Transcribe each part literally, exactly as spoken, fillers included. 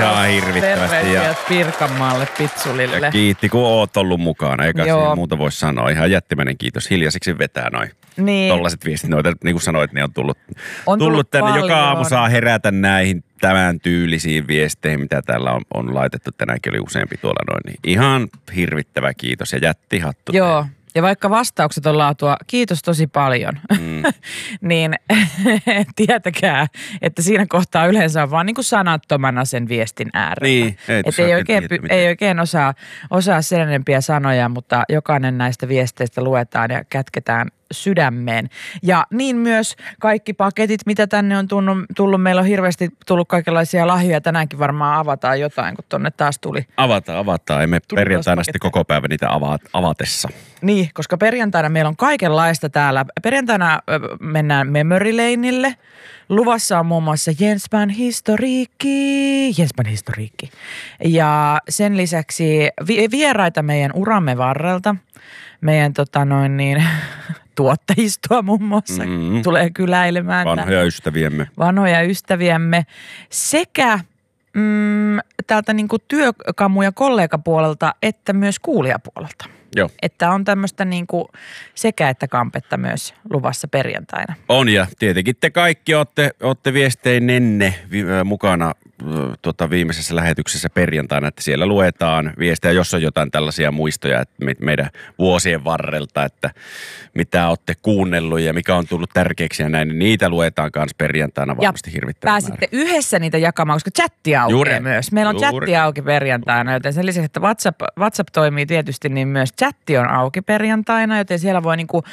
ihan hirvittävästi. Terveisiä Pirkanmaalle Pitsulille. Ja kiitti, kun oot ollut mukana. Eikä siinä muuta voi sanoa. Ihan jättimäinen kiitos. Hiljaiseksi vetää noin. Niin. Tollaiset viestit, noita, niin kuin sanoit, niin on tullut, on tullut, tullut tänne. paljon. Joka aamu saa herätä näihin tämän tyylisiin viesteihin, mitä täällä on, on laitettu. Tänäänkin oli useampi tuolla noin. Niin ihan hirvittävä kiitos ja jättihattu. Joo. Teille. Ja vaikka vastaukset on laatua, kiitos tosi paljon, mm. niin tietäkää, että siinä kohtaa yleensä on vaan niin kuin sanattomana sen viestin äärellä. Niin, ei, että ei oikein, ei oikein osaa, osaa sen enempiä sanoja, mutta jokainen näistä viesteistä luetaan ja kätketään sydämeen. Ja niin myös kaikki paketit, mitä tänne on tullut, tullut. Meillä on hirveästi tullut kaikenlaisia lahjoja. Tänäänkin varmaan avataan jotain, kun tonne taas tuli. Avataan, avataan. Emme perjantaina sitten koko päivä niitä ava- avatessa. Niin, koska perjantaina meillä on kaikenlaista täällä. Perjantaina mennään Memory Laneille. Luvassa on muun muassa Jenspan historiikki. Jenspan historiikki. Ja sen lisäksi vi- vieraita meidän uramme varrelta. Meidän tota noin niin... tuottajistoa muun muassa mm-hmm. tulee kyläilemään. Vanhoja tämän. ystäviemme. Vanhoja ystäviemme. Sekä mm, täältä niin kuin työkamu- ja kollegapuolelta, että myös kuulijapuolelta. Joo. Että on tämmöistä niin kuin sekä että kampetta myös luvassa perjantaina. On ja tietenkin te kaikki olette, olette viesteinenne vi, äh, mukana äh, tota, viimeisessä lähetyksessä perjantaina, että siellä luetaan viestejä, jos on jotain tällaisia muistoja että me, meidän vuosien varrelta, että mitä olette kuunnellut ja mikä on tullut tärkeäksi ja näin, niin niitä luetaan myös perjantaina varmasti hirvittävän määrä. Pääsitte yhdessä niitä jakamaan, koska chatti aukeaa Juuri. myös. Meillä on Juuri. chatti auki perjantaina, joten sen lisäksi, että WhatsApp, WhatsApp toimii tietysti, niin myös chatti on auki perjantaina, joten siellä voi niinku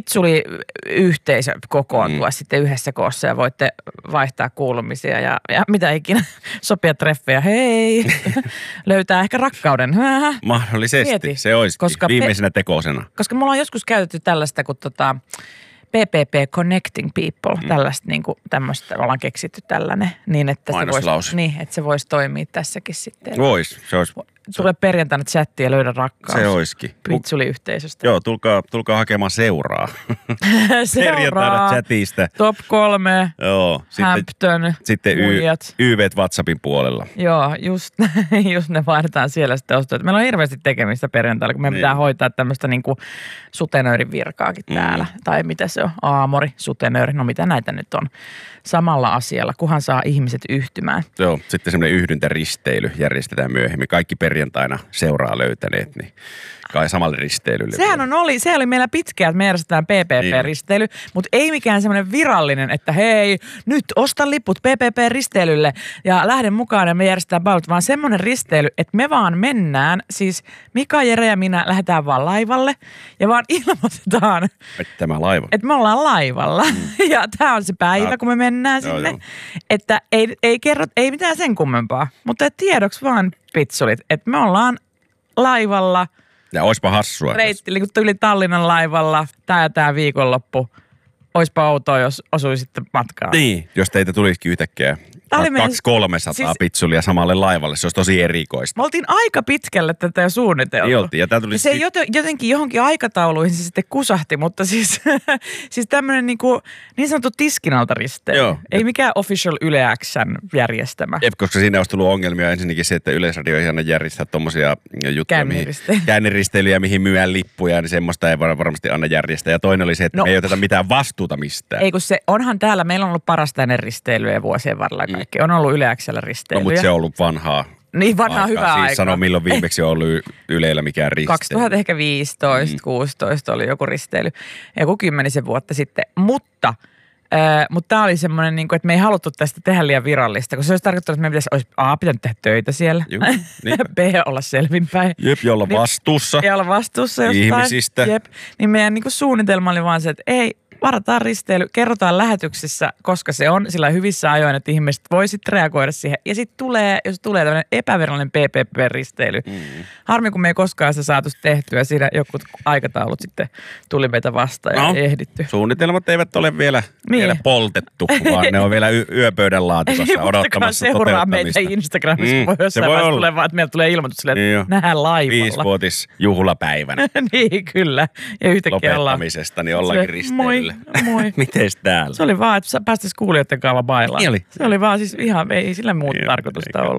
pitsuli-yhteisö kokoontua mm. sitten yhdessä koossa ja voitte vaihtaa kuulumisia ja, ja mitä ikinä, sopia treffejä. Hei, löytää ehkä rakkauden. Mahdollisesti, Mieti. se olisi viimeisenä tekoisena. Koska mulla on joskus käytetty tällaista, kun tota P P P Connecting People, mm. tällaista niin kuin tämmöistä, ollaan keksitty tällainen, niin että se voisi, niin, että se voisi toimia tässäkin sitten. Vois, se olisi. Tule perjantaina chattiin ja löydä rakkaus. Se olisikin. Pitsuli-yhteisöstä. Joo, tulkaa, tulkaa hakemaan seuraa. Seuraa. Perjantaina chatista. Top kolme. Joo. Hampton. Sitten y- Y V:t WhatsAppin puolella. Joo, just, just ne vaihdetaan siellä sitten ostoja. Meillä on hirveästi tekemistä perjantaina, kun me niin. pitää hoitaa tämmöistä niinku sutenöörin virkaakin mm. täällä. Tai mitä se on? Aamori, sutenööri. No mitä näitä nyt on? Samalla asialla, kunhan saa ihmiset yhtymään. Joo, sitten semmoinen yhdyntäristeily järjestetään myöhemmin. Kaikki perjantaina seuraa löytäneet, niin kai samalle risteilylle. Sehän on oli, se oli meillä pitkään, että me järjestetään P P P-risteily, niin. mutta ei mikään semmoinen virallinen, että hei, nyt osta liput P P P-risteilylle ja lähden mukaan ja me järjestetään baulut, vaan semmoinen risteily, että me vaan mennään, siis Mika, Jere ja minä lähdetään vaan laivalle ja vaan ilmoitetaan, että tämä laiva. Että me ollaan laivalla mm. ja tämä on se päivä, no. kun me mennään joo, sinne, joo. että ei, ei kerro, ei mitään sen kummempaa, mutta tiedoksi vaan pitsulit, että me ollaan laivalla. Ja oispa hassua. Reitti, kun tuli Tallinnan laivalla, tää ja tää viikonloppu. Oispa outoa, jos osuisitte matkaan. Niin, jos teitä tulisikin yhtäkkiä kaksi kolmesataa siis, pitsulia samalle laivalle. Se olisi tosi erikoista. Me oltiin aika pitkälle tätä jo suunniteltu. Niin oltiin, ja tää tuli... Ja se jotenkin johonkin aikatauluihin se sitten kusahti, mutta siis, siis tämmöinen niin, kuin, niin sanottu tiskinalta risteily. Joo. Ei mikään official Yle X:n järjestämä. Jep, koska siinä olisi tullut ongelmia ensinnäkin se, että Yleisradio ei aina järjestää tommosia juttuja, mihin, käänneristeilyjä, mihin myydään lippuja, niin semmoista ei varmasti aina järjestää. Ja toinen oli se, että no, me ei oteta mitään vastuuta mistään. Ei kun se, onhan täällä, meillä on ollut parasta ennen risteilyä vuosien varrella kaikki. Mm. On ollut Yle X:llä risteilyjä. No, mutta se on ollut vanhaa. Niin, vanhaa aikaa. hyvää siis aikaa. Sano, milloin viimeksi on ollut Ylellä mikään risteily. kaksituhattaviisitoista, mm. kuusitoista oli joku risteily. Joku kymmenisen vuotta sitten. Mutta, äh, mutta tämä oli semmoinen, niin kuin, että me ei haluttu tästä tehdä liian virallista. Koska se olisi tarkoittanut, että me pitäisi, olisi A, pitänyt tehdä töitä siellä. Juh, niin. B, olla selvinpäin. Jep, ja olla vastuussa. Ja olla vastuussa jostain. Ihmisistä. Jep. Niin meidän niin kuin suunnitelma oli vaan se, että ei, varataan risteily, kerrotaan lähetyksessä, koska se on sillä hyvissä ajoin, että ihmiset voi sitten reagoida siihen. Ja sitten tulee, jos tulee tämmöinen epävirallinen P P P-risteily. Mm. Harmi, kun me ei koskaan sitä saatu tehtyä. Siinä jotkut aikataulut sitten tuli meitä vastaan ja no, ei ehditty. Suunnitelmat eivät ole vielä, niin. vielä poltettu, vaan ne on vielä y- yöpöydän laatikossa odottamassa seuraa meitä Instagramissa, mm, voi jossain vaiheessa tulee vaan, että meillä tulee ilmoitus silleen, että niin nähdään laivalla. Viisivuotis juhlapäivänä. Niin, kyllä. Ja yhtäkkiä ollaan. Lopettamisesta, niin ollaankin risteilyllä. Moi. Mites täällä? Se oli vaan, että päästäisiin kuulijoiden kanssa bailaan. Niin oli. Se oli vaan siis ihan, ei sillä muuta tarkoitusta ollut.